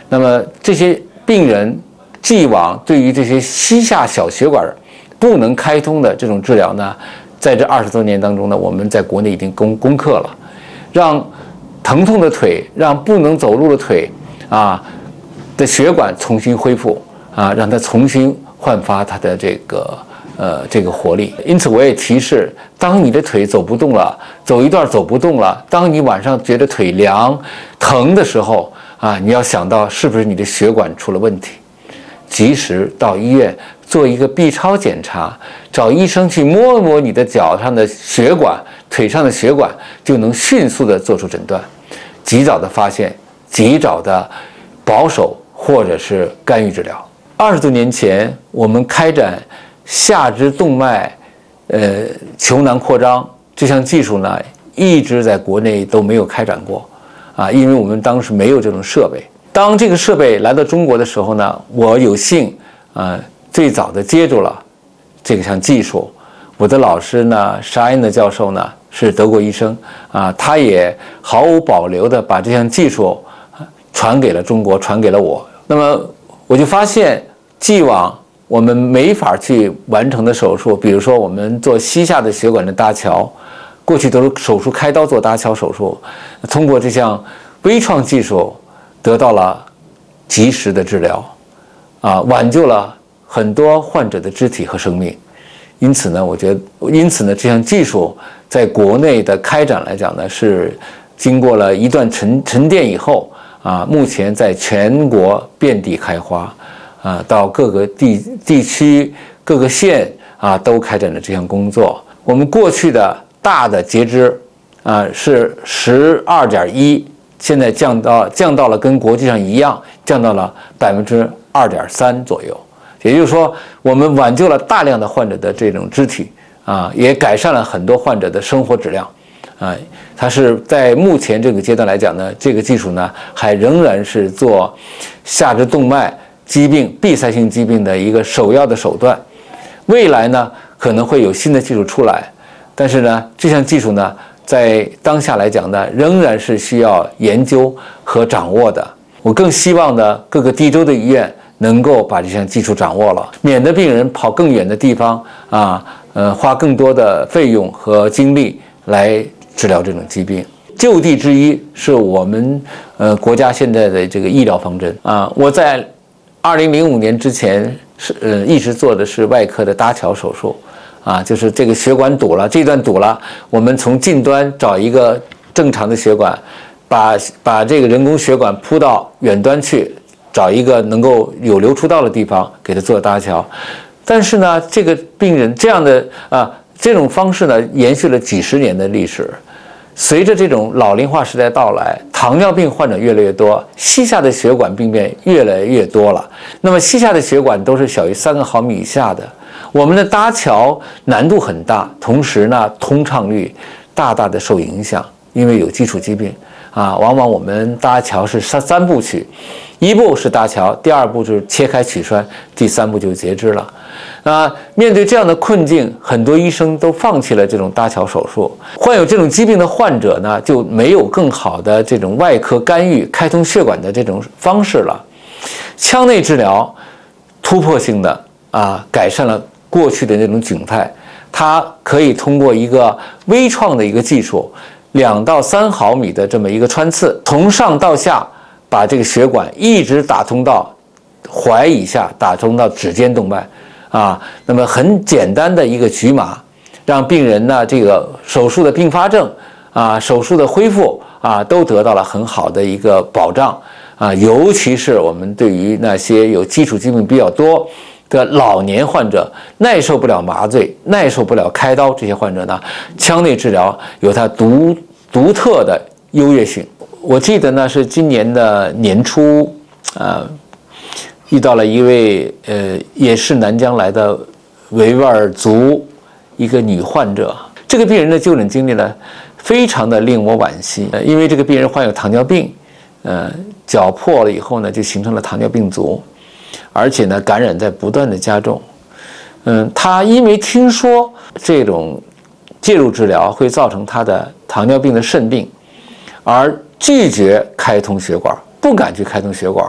那么这些病人既往对于这些膝下小血管不能开通的这种治疗呢，在这20多年当中呢，我们在国内已经攻克了，让疼痛的腿，让不能走路的腿的血管重新恢复让它重新焕发它的这个活力。因此我也提示，当你的腿走不动了，走一段走不动了，当你晚上觉得腿凉疼的时候你要想到是不是你的血管出了问题，及时到医院做一个 B 超检查，找医生去摸一摸你的脚上的血管，腿上的血管，就能迅速的做出诊断，及早的发现，及早的保守或者是干预治疗。20多年前，我们开展下肢动脉球囊扩张这项技术呢，一直在国内都没有开展过因为我们当时没有这种设备。当这个设备来到中国的时候呢，我有幸最早的接住了这项技术。我的老师呢，沙恩的教授呢，是德国医生他也毫无保留的把这项技术传给了中国，传给了我。那么我就发现，既往我们没法去完成的手术，比如说我们做膝下的血管的搭桥，过去都是手术开刀做搭桥手术，通过这项微创技术得到了及时的治疗挽救了很多患者的肢体和生命。因此呢，这项技术在国内的开展来讲呢，是经过了一段沉淀以后目前在全国遍地开花到各个地区各个县都开展了这项工作。我们过去的大的截肢是12.1%，现在降到了跟国际上一样，降到了2.3%左右。也就是说，我们挽救了大量的患者的这种肢体也改善了很多患者的生活质量它是在目前这个阶段来讲呢，这个技术呢还仍然是做下肢动脉疾病闭塞性疾病的一个首要的手段。未来呢可能会有新的技术出来，但是呢这项技术呢在当下来讲呢仍然是需要研究和掌握的。我更希望呢各个地州的医院能够把这项技术掌握了，免得病人跑更远的地方花更多的费用和精力来治疗这种疾病。就地之医是我们国家现在的这个医疗方针我在2005年之前一直做的是外科的搭桥手术就是这个血管堵了，这段堵了，我们从近端找一个正常的血管，把这个人工血管铺到远端去，找一个能够有流出道的地方给他做搭桥。但是呢，这个病人这样的这种方式呢，延续了几十年的历史。随着这种老龄化时代到来，糖尿病患者越来越多，膝下的血管病变越来越多了。那么膝下的血管都是小于3个毫米以下的，我们的搭桥难度很大，同时呢，通畅率大大的受影响，因为有基础疾病往往我们搭桥是3步曲，一步是搭桥，第2步就是切开取栓，第3步就是截肢了。面对这样的困境，很多医生都放弃了这种搭桥手术。患有这种疾病的患者呢，就没有更好的这种外科干预开通血管的这种方式了。腔内治疗突破性的改善了过去的那种窘态，它可以通过一个微创的一个技术，2到3毫米的这么一个穿刺，从上到下把这个血管一直打通到踝以下，打通到指尖动脉那么很简单的一个局麻，让病人呢这个手术的并发症手术的恢复都得到了很好的一个保障尤其是我们对于那些有基础疾病比较多的老年患者，耐受不了麻醉，耐受不了开刀，这些患者呢，腔内治疗有它独特的优越性。我记得呢是今年的年初遇到了一位也是南疆来的维吾尔族一个女患者，这个病人的就诊经历呢非常的令我惋惜因为这个病人患有糖尿病脚破了以后呢就形成了糖尿病足，而且呢感染在不断的加重他因为听说这种介入治疗会造成他的糖尿病的肾病，而拒绝开通血管，不敢去开通血管